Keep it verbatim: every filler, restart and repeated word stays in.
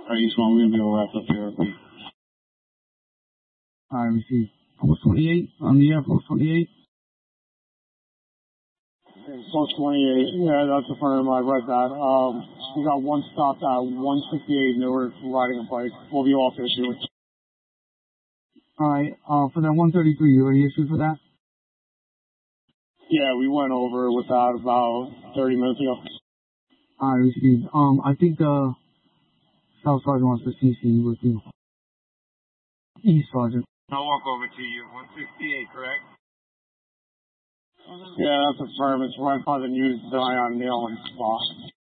Alright, East one, we're gonna be able to wrap up here. Alright, we see. Post twenty-eight on the air, Post twenty-eight. Post twenty-eight, yeah, that's the firm. I read that. Um, we got one stopped at one sixty-eight Newark riding a bike. We'll be off issue. Alright, uh, for that one thirty-three, you already issued for that? Yeah, we went over with that about thirty minutes ago. Alright, received. Um, I think the South Sergeant wants to C C with you. East Sergeant. I'll walk over to you. one sixty-eight, correct? Yeah, that's a firm. It's right by the New Zion Nail spot.